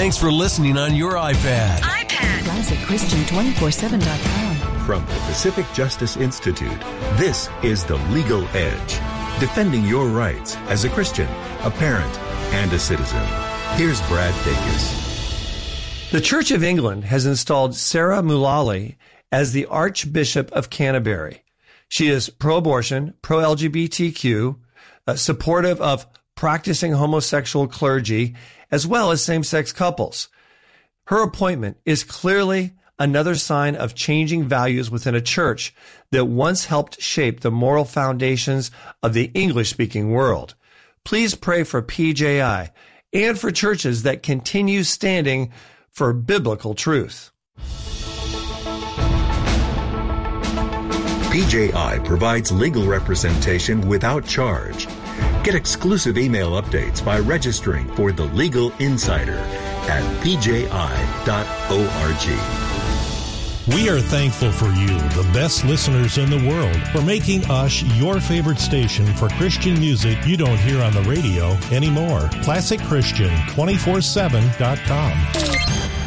Thanks for listening on your iPad. ClassicChristian247.com. From the Pacific Justice Institute, this is The Legal Edge, defending your rights as a Christian, a parent, and a citizen. Here's Brad Dacus. The Church of England has installed Sarah Mullally as the Archbishop of Canterbury. She is pro-abortion, pro-LGBTQ, supportive of practicing homosexual clergy, as well as same-sex couples. Her appointment is clearly another sign of changing values within a church that once helped shape the moral foundations of the English-speaking world. Please pray for PJI and for churches that continue standing for biblical truth. PJI provides legal representation without charge. Get exclusive email updates by registering for The Legal Insider at pji.org. We are thankful for you, the best listeners in the world, for making us your favorite station for Christian music you don't hear on the radio anymore. ClassicChristian247.com.